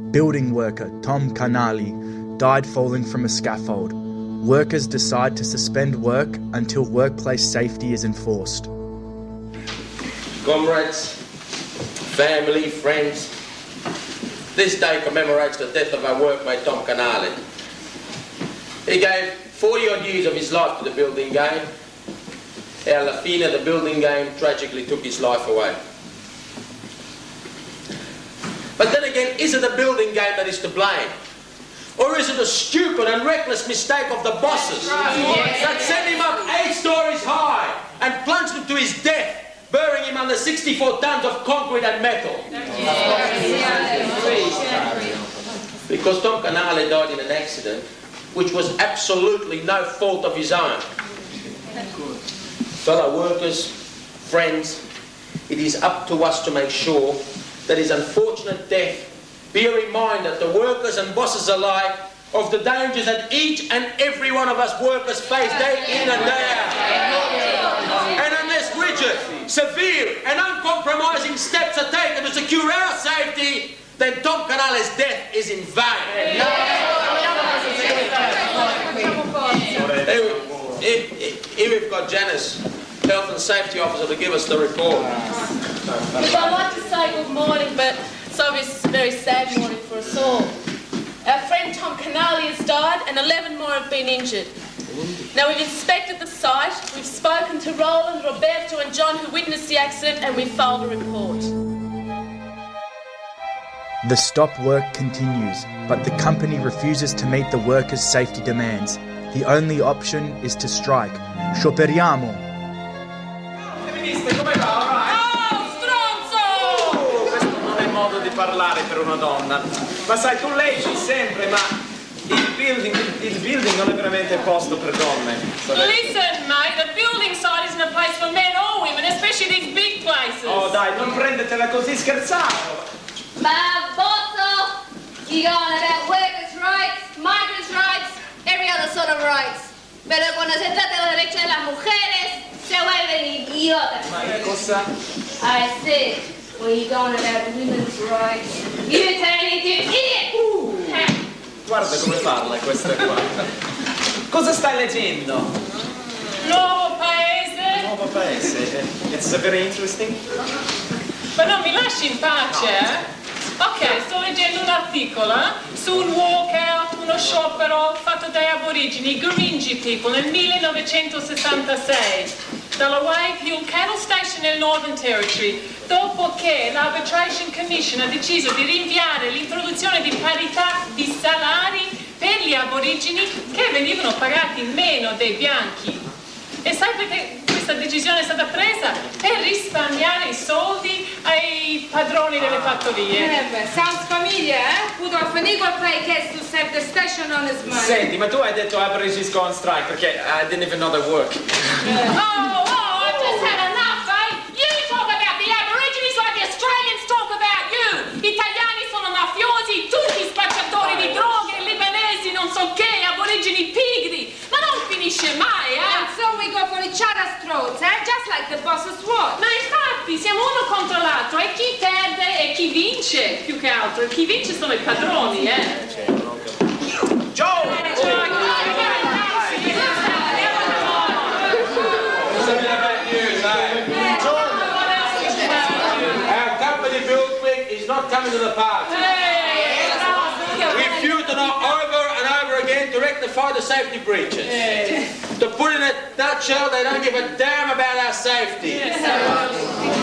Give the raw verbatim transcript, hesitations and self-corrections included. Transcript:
building worker Tom Canali died falling from a scaffold. Workers decide to suspend work until workplace safety is enforced. Comrades, family, friends, this day commemorates the death of our workmate Tom Canali. He gave forty odd years of his life to the building game. Alla fine, the building game tragically took his life away. But then again, is it the building game that is to blame? Or is it a stupid and reckless mistake of the bosses that sent him up eight stories high and plunged him to his death, burying him under sixty-four tons of concrete and metal? Because Tom Canali died in an accident which was absolutely no fault of his own. Fellow workers, friends, it is up to us to make sure that his unfortunate death be a reminder to workers and bosses alike of the dangers that each and every one of us workers face day in and day out. And unless rigid, severe and uncompromising steps are taken to secure our safety, then Tom Canali's death is in vain. Here, here we've got Janice, Health and Safety Officer, to give us the report. Look, I'd like to say good morning, but it's obviously a very sad morning for us all. Our friend Tom Canali has died and eleven more have been injured. Now, we've inspected the site, we've spoken to Roland, Roberto and John who witnessed the accident, and we've filed a report. The stop work continues, but the company refuses to meet the workers' safety demands. The only option is to strike. Scioperiamo! Di parlare per una donna, ma sai, tu leggi sempre, ma il building, il building non è veramente posto per donne. Listen, mate, the building site isn't a place for men or women, especially these big places. Oh dai, non prendetela così, scherzavo. Ma Bozzo, you go on about workers' rights, migrants' rights, every other sort of rights. Pero cuando se trata de los derechos de las mujeres, se vuelven idiotas. Ma che cosa? I see. Well, you go on about women's rights. You turn into an idiot! Uh, guarda come parla questa qua. Cosa stai leggendo? Nuovo Paese. Nuovo Paese. It's very interesting. Ma non mi lasci in pace, eh? Ok, sto leggendo un articolo eh? su un walkout, uno sciopero fatto dai aborigeni, Gurindji people, nel millenovecentosessantasei. dalla Whitehill Cattle Station nel Northern Territory, dopo che l'Arbitration Commission ha deciso di rinviare l'introduzione di parità di salari per gli aborigeni che venivano pagati meno dei bianchi. E sai perché questa decisione è stata presa? Per risparmiare i soldi ai padroni delle fattorie. Eh, sounds familiar, eh? Put off an equal pay case to save the station owner's money. Senti, ma tu hai detto Aborigines go on strike perché I didn't even know they work. Yeah. Oh, oh, I've just had enough, eh? You talk about the Aborigines like the Australians talk about you. Italiani sono mafiosi, tutti spacciatori di droghe, libanesi non so che, aborigeni pigri. Ma non finisce mai, eh? And so we go for each other's throats, eh? Just like the boss's watch. Ma infatti siamo uno contro l'altro e chi perde e chi vince più che altro. E chi vince sono i padroni, eh? Joe! Our company build quick is not coming to the party. We refuse to know over and over again to rectify the safety breaches. To put it in a nutshell, they don't give a damn about our safety.